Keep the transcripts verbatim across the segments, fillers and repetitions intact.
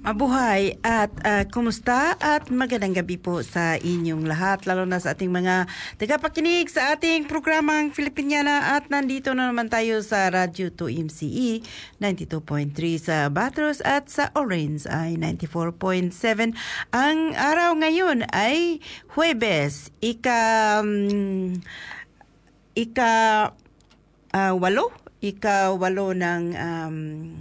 Mabuhay at uh, kumusta at magandang gabi po sa inyong lahat, lalo na sa ating mga tagapakinig sa ating programang Filipiniana. At nandito na naman tayo sa Radio two M C E ninety-two point three sa Bathurst at sa Orange ay ninety-four point seven. Ang araw ngayon ay Huwebes, ika um, ika uh, walo, ika walo ng um,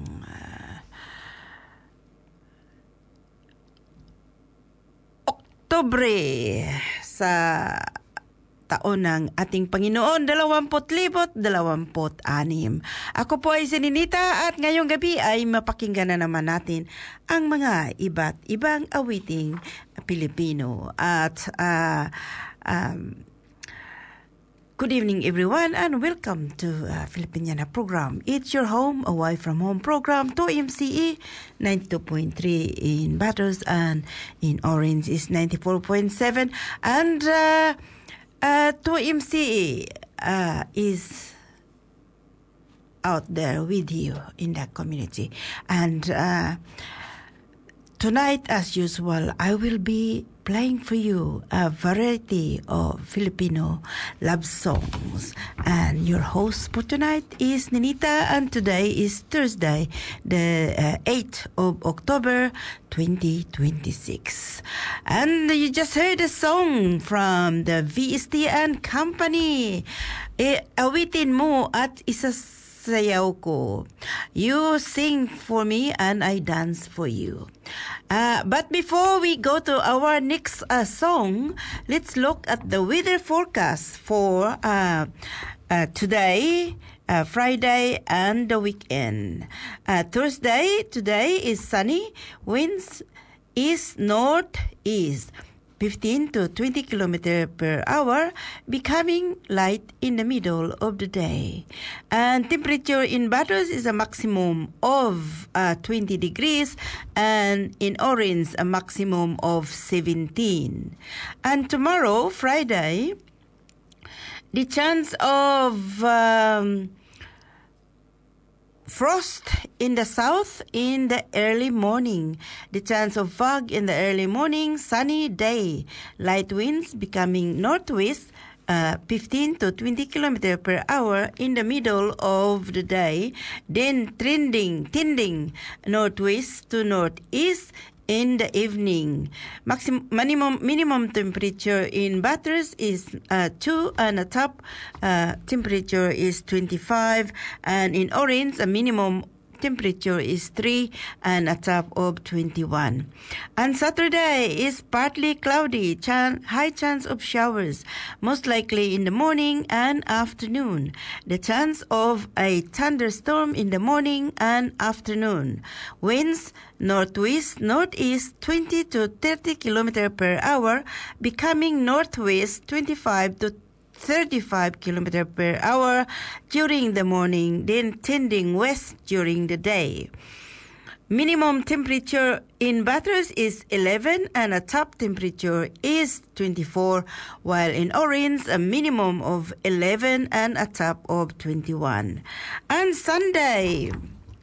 Oktubre sa taon ng ating Panginoon dalawamput libot dalawamput anim. Ako po ay si Ninita at ngayong gabi ay mapakinggan na naman natin ang mga iba't ibang awiting Pilipino. At uh, um, good evening everyone and welcome to uh, Filipiniana program. It's your home away from home program to M C E ninety-two point three in Bathurst and in Orange is ninety-four point seven and uh, uh, to M C E uh, is out there with you in that community. And uh, tonight, as usual, I will be playing for you a variety of Filipino love songs. And your host for tonight is Ninita, and today is Thursday, the uh, eighth of October, twenty twenty-six. And you just heard a song from the V S T and Company. E, awitin mo at isas sayaw ko. You sing for me and I dance for you. Uh, but before we go to our next uh, song, let's look at the weather forecast for uh, uh, today, uh, Friday, and the weekend. Uh, Thursday, today is sunny. Winds is northeast, fifteen to twenty kilometers per hour, becoming light in the middle of the day. And temperature in Bathurst is a maximum of uh, twenty degrees, and in Orange a maximum of seventeen. And tomorrow, Friday, the chance of um, frost in the south in the early morning. The chance of fog in the early morning. Sunny day. Light winds becoming northwest, uh, fifteen to twenty kilometers per hour in the middle of the day. Then trending, tending northwest to northeast in the evening. Maximum minimum minimum temperature in Bathurst is uh, two, and the top uh, temperature is twenty-five, and in Orange a minimum temperature is three and a top of twenty-one. And Saturday is partly cloudy, chan- high chance of showers, most likely in the morning and afternoon. The chance of a thunderstorm in the morning and afternoon. Winds northwest, northeast, twenty to thirty kilometers per hour, becoming northwest, twenty-five to thirty-five kilometers per hour during the morning, then tending west during the day. Minimum temperature in Bathurst is eleven and a top temperature is twenty-four, while in Orange a minimum of eleven and a top of twenty-one. And Sunday,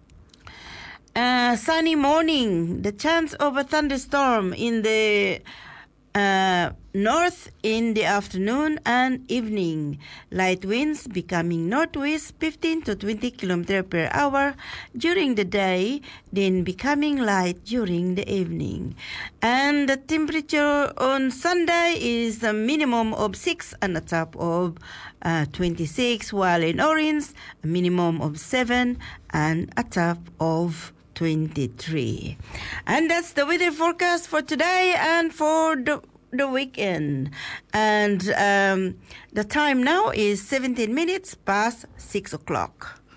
uh, sunny morning, the chance of a thunderstorm in the Uh, north in the afternoon and evening. Light winds becoming northwest, fifteen to twenty kilometers per hour during the day, then becoming light during the evening. And the temperature on Sunday is a minimum of six and a top of uh, twenty-six, while in Orange a minimum of seven and a top of twenty-three. And that's the weather forecast for today and for the, the weekend. And um, the time now is seventeen minutes past six o'clock.